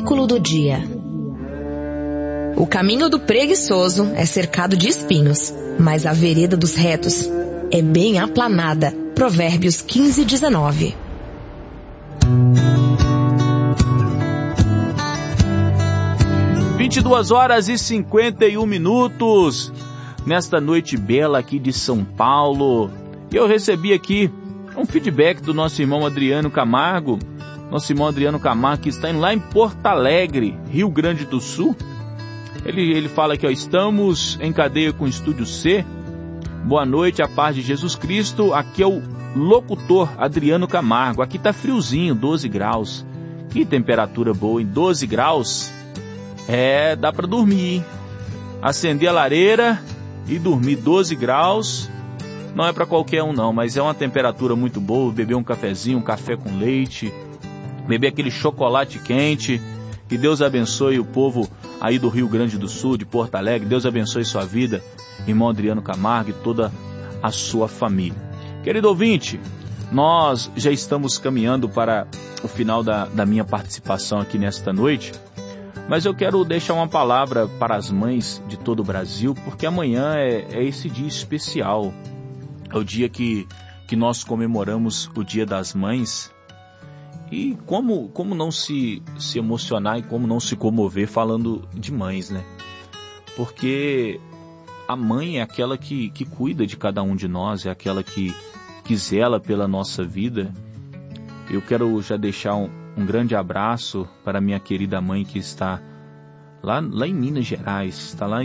versículo do dia. O caminho do preguiçoso é cercado de espinhos, mas a vereda dos retos é bem aplanada. Provérbios 15:19. (22h51) nesta noite bela aqui de São Paulo. Eu recebi aqui um feedback do nosso irmão Adriano Camargo. Nosso irmão Adriano Camargo, que está lá em Porto Alegre, Rio Grande do Sul. Ele fala aqui, estamos em cadeia com o Estúdio C. Boa noite, a paz de Jesus Cristo. Aqui é o locutor Adriano Camargo. Aqui tá friozinho, 12 graus. Que temperatura boa, em 12 graus. Dá para dormir, hein? Acender a lareira e dormir. 12 graus. Não é para qualquer um não, mas é uma temperatura muito boa. Beber um cafezinho, um café com leite. Beber aquele chocolate quente. Que Deus abençoe o povo aí do Rio Grande do Sul, de Porto Alegre. Deus abençoe sua vida, irmão Adriano Camargo, e toda a sua família. Querido ouvinte, nós já estamos caminhando para o final da minha participação aqui nesta noite, mas eu quero deixar uma palavra para as mães de todo o Brasil, porque amanhã é esse dia especial. É o dia que nós comemoramos o Dia das Mães. E como não se emocionar e como não se comover falando de mães, né? Porque a mãe é aquela que cuida de cada um de nós, é aquela que zela pela nossa vida. Eu quero já deixar um grande abraço para minha querida mãe que está lá em Minas Gerais, está lá